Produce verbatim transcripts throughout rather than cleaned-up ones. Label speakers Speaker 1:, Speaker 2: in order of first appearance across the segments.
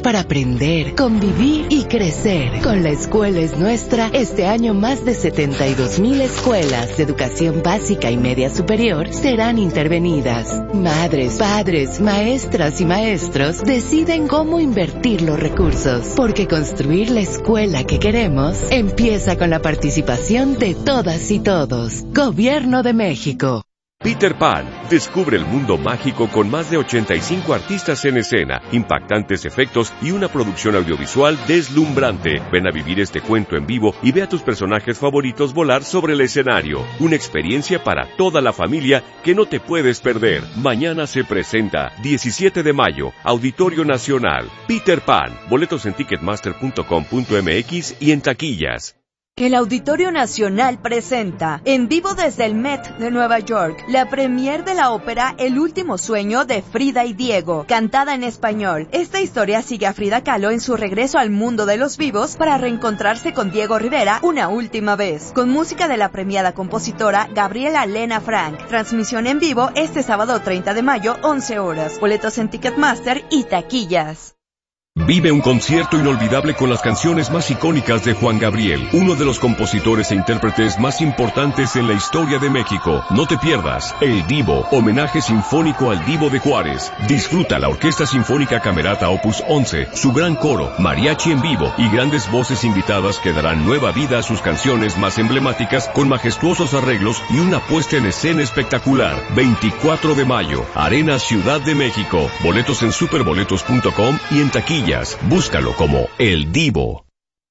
Speaker 1: para aprender, convivir y crecer. Con La Escuela es Nuestra, este año más de setenta y dos mil escuelas de educación básica y media superior serán intervenidas. Madres, padres, maestras y maestros deciden cómo invertir los recursos, porque construir la escuela que queremos empieza con la participación de todas y todos. Gobierno de México.
Speaker 2: Peter Pan, descubre el mundo mágico con más de ochenta y cinco artistas en escena, impactantes efectos y una producción audiovisual deslumbrante. Ven a vivir este cuento en vivo y ve a tus personajes favoritos volar sobre el escenario. Una experiencia para toda la familia que no te puedes perder. Mañana se presenta, diecisiete de mayo, Auditorio Nacional. Peter Pan, boletos en ticketmaster punto com punto m x y en taquillas.
Speaker 3: El Auditorio Nacional presenta, en vivo desde el Met de Nueva York, la premier de la ópera El último sueño de Frida y Diego, cantada en español. Esta historia sigue a Frida Kahlo en su regreso al mundo de los vivos para reencontrarse con Diego Rivera una última vez, con música de la premiada compositora Gabriela Lena Frank. Transmisión en vivo este sábado treinta de mayo, once horas. Boletos en Ticketmaster y taquillas.
Speaker 2: Vive un concierto inolvidable con las canciones más icónicas de Juan Gabriel, uno de los compositores e intérpretes más importantes en la historia de México. No te pierdas El Divo, homenaje sinfónico al Divo de Juárez. Disfruta la Orquesta Sinfónica Camerata Opus once, su gran coro, mariachi en vivo y grandes voces invitadas que darán nueva vida a sus canciones más emblemáticas con majestuosos arreglos y una puesta en escena espectacular. veinticuatro de mayo, Arena Ciudad de México. Boletos en superboletos punto com y en taquilla. Búscalo como El Divo.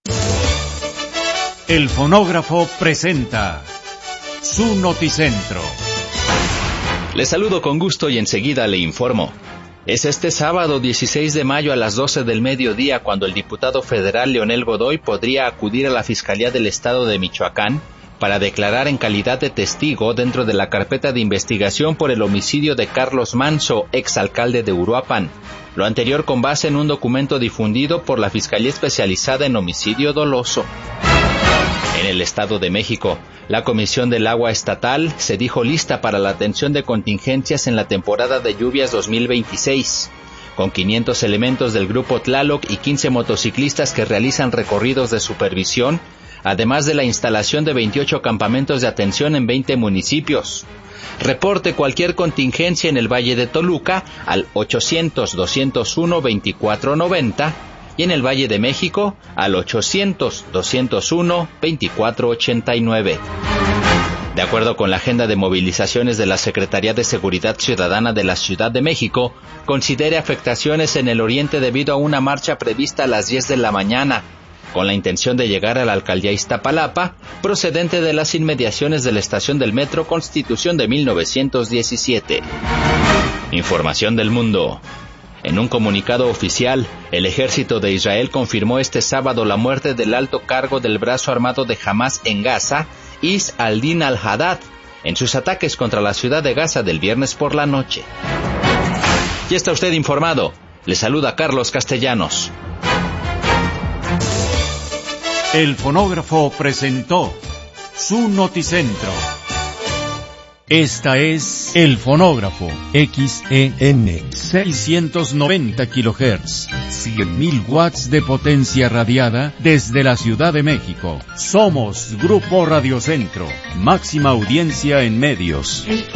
Speaker 4: El Fonógrafo presenta su Noticentro.
Speaker 5: Le saludo con gusto y enseguida le informo. Es este sábado dieciséis de mayo a las doce del mediodía cuando el diputado federal Leonel Godoy podría acudir a la Fiscalía del Estado de Michoacán para declarar en calidad de testigo dentro de la carpeta de investigación por el homicidio de Carlos Manso, exalcalde de Uruapan. Lo anterior con base en un documento difundido por la Fiscalía Especializada en Homicidio Doloso. En el Estado de México, la Comisión del Agua Estatal se dijo lista para la atención de contingencias en la temporada de lluvias dos mil veintiséis. Con quinientos elementos del Grupo Tlaloc y quince motociclistas que realizan recorridos de supervisión, además de la instalación de veintiocho campamentos de atención en veinte municipios. Reporte cualquier contingencia en el Valle de Toluca al ochocientos, doscientos uno, veinticuatro noventa y en el Valle de México al ochocientos, doscientos uno, veinticuatro ochenta y nueve. De acuerdo con la agenda de movilizaciones de la Secretaría de Seguridad Ciudadana de la Ciudad de México, considere afectaciones en el oriente debido a una marcha prevista a las diez de la mañana, con la intención de llegar a la alcaldía Iztapalapa, procedente de las inmediaciones de la estación del metro Constitución de mil novecientos diecisiete. Información del mundo. En un comunicado oficial, el ejército de Israel confirmó este sábado la muerte del alto cargo del brazo armado de Hamás en Gaza, Is al-Din al-Haddad, en sus ataques contra la ciudad de Gaza del viernes por la noche. Ya está usted informado. Le saluda Carlos Castellanos.
Speaker 4: El Fonógrafo presentó su Noticentro. Esta es El Fonógrafo, X E N, seiscientos noventa kilohertz, cien mil watts de potencia radiada desde la Ciudad de México. Somos Grupo Radio Centro, máxima audiencia en medios.